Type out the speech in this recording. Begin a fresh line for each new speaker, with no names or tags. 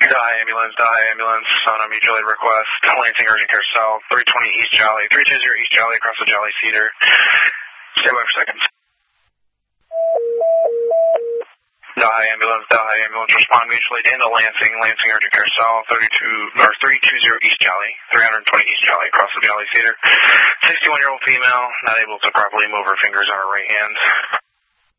Die ambulance on a mutual aid request. Lansing Urgent Care South, 320 East Jolly, 320 East Jolly across the Jolly Cedar. Stay by for seconds. Die ambulance, respond mutual aid into Lansing Urgent Care South, 320 East Jolly, 320 East Jolly across the Jolly Cedar. 61-year-old female, not able to properly move her fingers on her right hand.